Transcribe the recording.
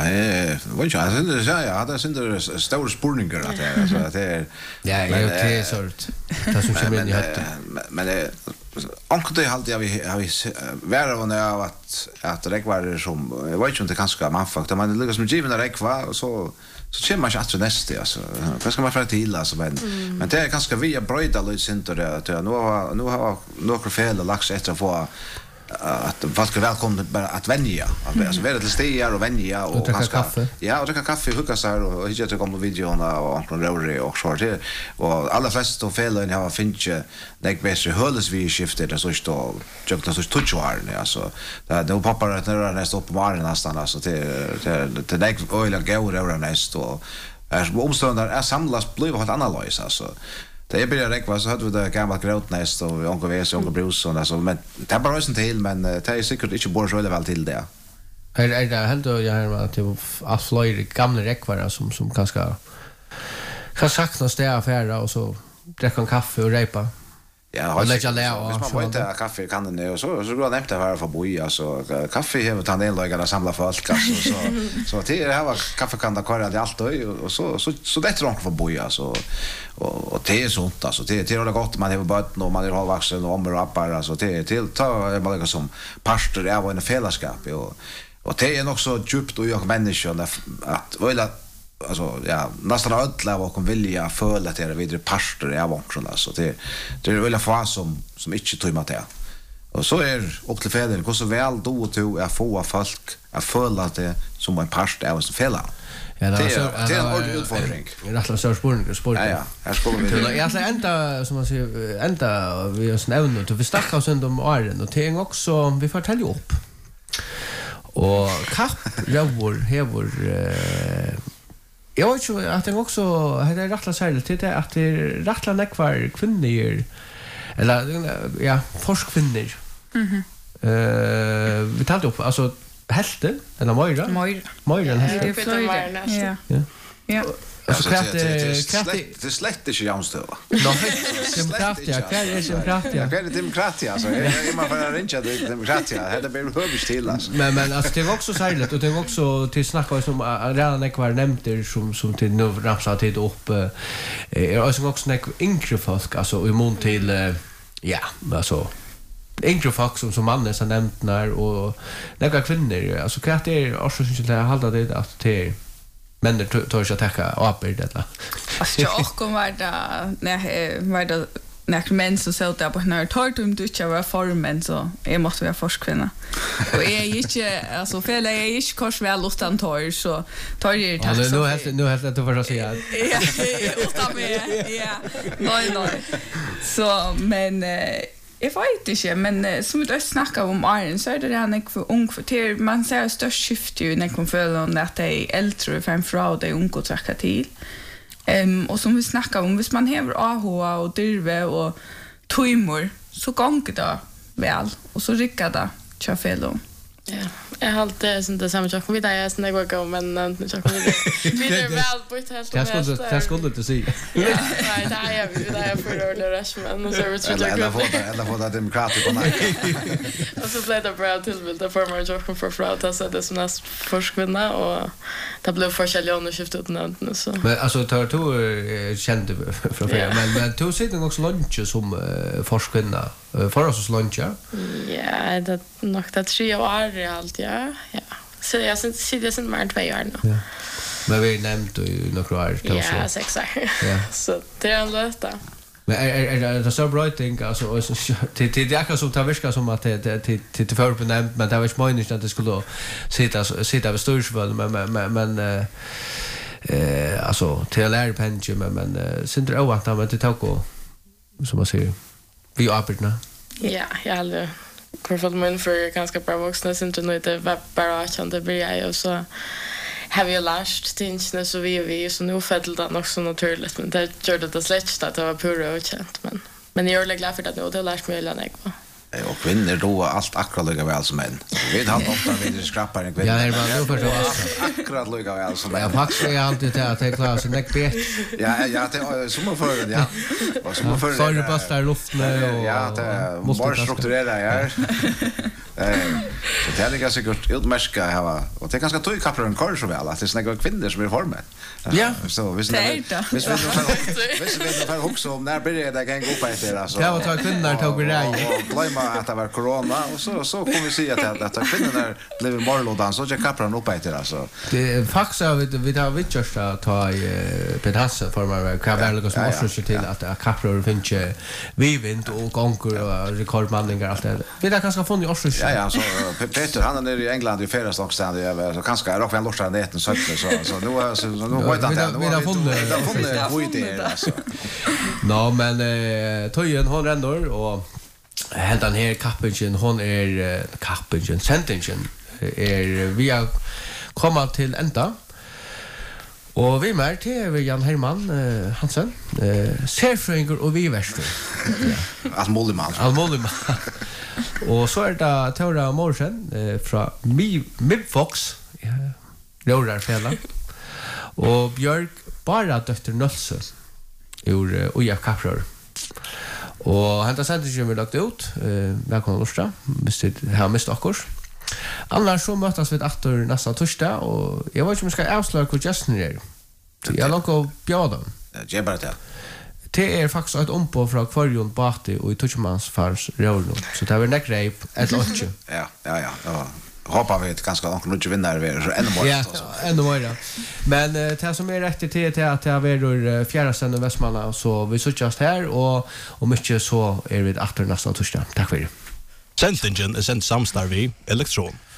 vad jag syns ja, det syns stora spurningar att det alltså att det ja, det är sort. Det som kommer in i hött. Men onkel det halt jag vi vara och när att regvar som jag vet inte kanske man faktiskt man ligger som given regva och så känner man sig att nästa alltså vad ska man för till alltså men det är ganska via bröda lite center där nu har några fel och lax efter få att folk är välkomna bara att vänja alltså vara till stigar och vänja och ganska kaffe. Ja, och dricka kaffe hugga så och hitta till komma videorna och röra och så där och alla flesta felen har finche det bättre hölles vi skiftet det så står jag så touchar alltså det poppar att när det står på morgonen nästan alltså det det öl och gå över näst och är omståndar är samlas blir helt analys alltså det är börjar räkva så hade vi det gammalt gråtnäst och onkel Ves och onkel Brus och alltså men det bara inte till men det är säkert inte bor så väl till det. Är det helt och jag har att det flyr gamla räkvar som kanske kan saknas det affärer och så dricka en kaffe och repa. Ja, och lägga lä och så man tar kaffe kan det och så går det inte vara för boy alltså kaffe har tagit en lägga samla folk alltså så det har kaffe kan det köra det allt och så det är för boy alltså och det är sånt alltså det är gott man har bött och man är halvvuxen och omrappar alltså det till ta bara som pastor är en fällskap och det är också djupt och jag människan att vilja alltså ja nästan alla vad kan vilja föla till det vidare pastor är vånkrona så det är väl få som inte tror att det och så är upp till fäder hur så väl då och to är få folk att föla det som en pastor är som fälla. Ja, det är en ordentlig utfordring. Det är rätt så spår. Ja, här ska vi. Jag säger ända som man säger ända vi har snävt och vi stackar oss under åren och det är också vi får tälja upp. Och kapp råvor hevor jag vet ju att det också det är rättla särskilt det är att det är rättla nekvar kvinnor eller ja forskvinnor. Vi talade upp alltså Helte eller Moira Helte. Ja. Alltså det är slätt inte jämställt. Demokratia, det är demokratia alltså. Jag man får arrangera demokratia. Det blir högst till alltså. Men alltså det var också särskilt och det var också till snacka som redan ekvar nämnde som till nu ramsa tid upp är alltså också nek yngre folk alltså i mån till ja, alltså yngre folk som mannen som nämnt när och några kvinnor alltså kvart är också syns det hålla det att det men det tar sig att täcka apel detta. Alltså jag kommer där när män så såg där på när tortum du inte var formen så jag måste vara forskvinna. Och jag är inte alltså fel jag är inte kors väl lustan tor så tar det tack så. Nu helt att du får säga. Ja, utan mig. Ja. Nej. Så men jag vet inte, men som vi snackar om Iron så är det han är för ung för till man ser störst skifte ju när kom för att det är äldre framförallt det är ung att tracka till. Och som vi snackar om hvis man har AHA och dyrve och tumor så gånger det väl och så rycker det tja fel. Ja, jag har alltid sånt där samma sak med dig när jag går men jag kommer vidare väl på ett helt annat. Jag skulle inte säga. Ja, nej, det är för det resten och så vet jag eller får det demokratiskt på nej. Och så blev det bra tillbild där för mig jag kom för fraud att det som näst forskvinna och det blev forskjelliga skiftet ut namnet så. Men alltså tar du kände från men du sitter också lunch som forskvinna för oss lunch. Ja, det nog det 3 år allt ja. Så jag sitter sen mer än 2 år nu. Ja. Men vi nämnde ju några år till så. Ja, 6 år. Ja. Så det är ändå detta. Men är det så bra ting alltså till det är som tar viska som att det till för på nämnt men det var ju inte att det skulle sitta över storsvål men alltså till lärpension men synd det att man det tar gå som man säger vi arbetar. Ja, jag hade kvart men för ganska bra vuxna synd det var bara att det blir och så have you last things så vi så nu fällde det också naturligt men det gjorde det släckt att det var pura och känt men jag är glad för att det lärt mig lära mig va. Och kvinnor då allt akkurat lika väl som män. Vi har ofta vidare skrappar en kvinna. Ja, det var nog för så akkurat lika väl som män. Jag faktiskt är alltid det att jag klarar sig näck. Ja, det som för ja. Och som för det bastar luften och ja, det måste strukturera ja. Så det är ganska gott utmärka här och det är ganska tog kaprar en kör så väl att det är såna kvinnor som är i formen. Ja. Så visst vi får också om när blir det kan gå på efter alltså. Det var ta kvinnor tog vi rej. Glömma att det var corona och så kommer vi se att kvinnor blev morlådan så jag kaprar upp efter alltså. Det faktiskt vi har just att ta pedassa för mig kavaller som också till att kaprar finns vi vint och gånger och rekordmanningar allt det. Vi där kanske funnit också. Ja, så Peter han är i England i feriestångstand så kanske är också en lossad näten så nu vet han det. Vi har funnit skit alltså. Nå, men Tojen hon ränder och hentan här kappingen hon är kappingen sentingen är vi har kommit till ända. Och vi med till Jan Herman Hansen Serfringer och vi värst. Att Molleman. Och så är det Tora Morsen från Mibfox Rörar Fälla. Och Björk bara dotter Nölse ur Oja Kaprör. Och han tar sändningen vi lagt ut välkomna Lorsta vi har mist akurs. Annars så mötas vi efter nästa torsdag och jag vet inte om jag ska avslöja hur gästen är. Jag låter att bjöda dem. Det är bara det. Det är faktiskt ett ompo från Kvarjon Bati och i Tuchmans fars Röjlund. Så det är en greip ett låtje. Ja. Hoppas vi ganska långt nu vinner vi så ännu mer. Ja, ännu mer. Men det som är rätt till att det är fjärde sändning Västmanna så vi sökast här och mycket så är vi efter nästa torsdag. Tack för det. Sentingen är sent samstarv i Elektron.